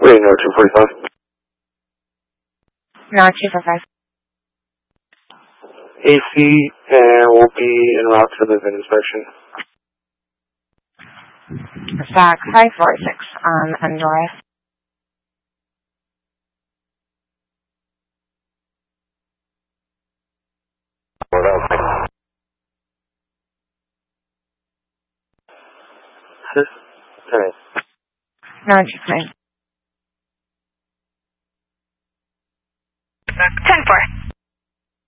Getting no 245. No, 245. AC, and we'll be en route to the VIN inspection. Stock 546 on Android. No, just fine. 10-4.